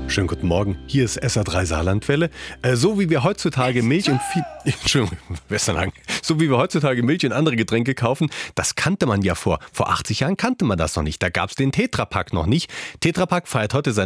Schönen guten Morgen, hier ist SA3 Saarlandwelle. So wie wir heutzutage Milch und so wie wir heutzutage Milch und andere Getränke kaufen, das kannte man ja vor 80 Jahren kannte man das noch nicht. Da gab es den Tetra Pak noch nicht. Tetra Pak feiert heute seinen